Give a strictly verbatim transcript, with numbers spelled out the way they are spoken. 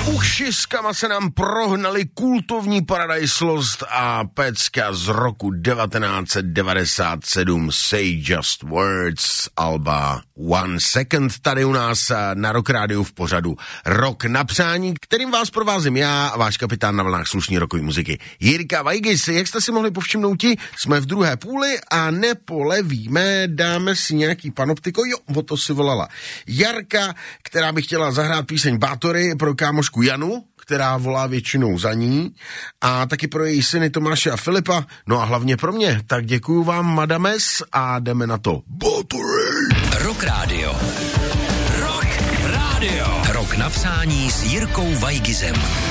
Ušiskama se nám prohnali kultovní Paradise Lost a pecka z roku devatenáct set devadesát sedm Say Just Words, alba One Second, tady u nás na Rock Rádiu v pořadu Rock na přání, kterým vás provázím já a váš kapitán na vlnách slušný rockové muziky Jirka Vajgis. Jak jste si mohli povšimnout, jsme v druhé půli a nepolevíme, dáme si nějaký panoptiko, jo, o to si volala Jarka, která by chtěla zahrát píseň Bátory pro kámošku Janu, která volá většinou za ní, a taky pro její syny Tomáše a Filipa, no a hlavně pro mě. Tak děkuju vám, madames, a jdeme na to. Bátory! Rock Rádio. Rock Rádio. Rock na přání s Jirkou Vajgizem.